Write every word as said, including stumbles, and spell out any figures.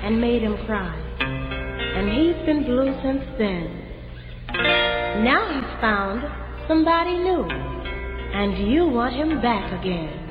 and made him cry. And he's been blue since then. Now he's found somebody new, and you want him back again.